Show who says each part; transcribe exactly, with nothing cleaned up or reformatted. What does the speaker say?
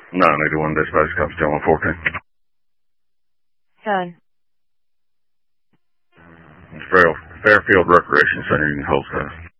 Speaker 1: nine eighty-one dispatch, Capstone one fourteen.
Speaker 2: Done.
Speaker 1: Fair, Fairfield Recreation Center, you can hold status.